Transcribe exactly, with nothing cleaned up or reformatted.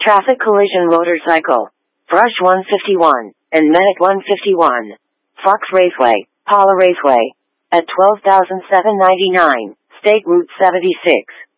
Traffic collision motorcycle. Brush one fifty-one, and Medic one fifty-one. Fox Raceway, Paula Raceway. At twelve thousand seven hundred ninety-nine, State Route seventy-six.